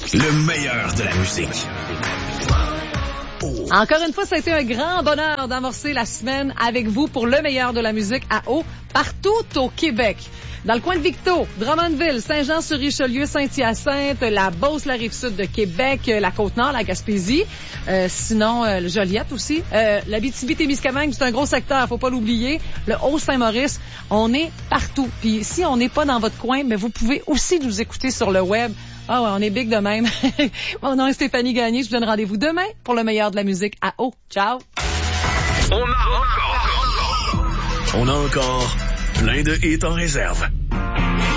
Le meilleur de la musique. Encore une fois, ça a été un grand bonheur d'amorcer la semaine avec vous pour le meilleur de la musique à eau partout au Québec. Dans le coin de Victo, Drummondville, Saint-Jean-sur-Richelieu, Saint-Hyacinthe, la Beauce, la Rive-Sud de Québec, la Côte-Nord, la Gaspésie, sinon le Joliette aussi. L'Abitibi-Témiscamingue, c'est un gros secteur, faut pas l'oublier. Le Haut-Saint-Maurice, on est partout. Puis si on n'est pas dans votre coin, mais vous pouvez aussi nous écouter sur le web. Ah ouais, on est big de même. Mon nom est Stéphanie Gagné, je vous donne rendez-vous demain pour le meilleur de la musique à eau. Ciao! On a encore plein de hits en réserve.